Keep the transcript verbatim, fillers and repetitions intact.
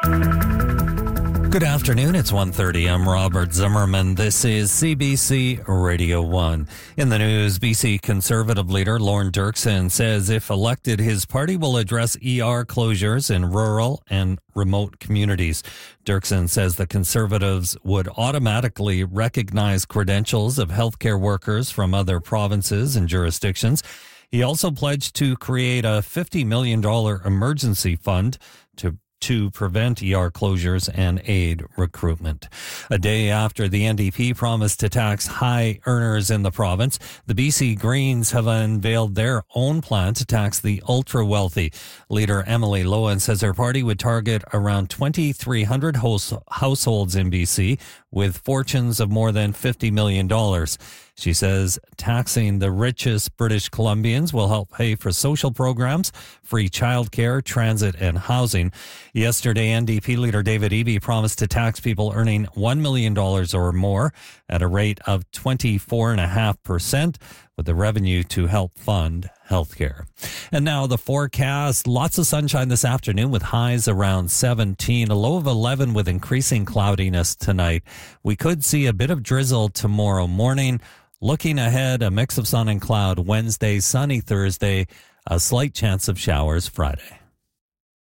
Good afternoon. It's one thirty. I'm Robert Zimmerman. This is C B C Radio one. In the news, B C Conservative leader Lorne Dirksen says if elected, his party will address E R closures in rural and remote communities. Dirksen says the Conservatives would automatically recognize credentials of healthcare workers from other provinces and jurisdictions. He also pledged to create a fifty million dollars emergency fund to to prevent E R closures and aid recruitment. A day after the N D P promised to tax high earners in the province, the B C Greens have unveiled their own plan to tax the ultra-wealthy. Leader Emily Loewen says her party would target around twenty-three hundred house- households in B C with fortunes of more than fifty million dollars. She says taxing the richest British Columbians will help pay for social programs, free childcare, transit, and housing. Yesterday, N D P leader David Eby promised to tax people earning one million dollars or more at a rate of twenty-four point five percent, with the revenue to help fund healthcare. And now the forecast. Lots of sunshine this afternoon with highs around seventeen, a low of eleven with increasing cloudiness tonight. We could see a bit of drizzle tomorrow morning. Looking ahead, a mix of sun and cloud Wednesday, sunny Thursday, a slight chance of showers Friday.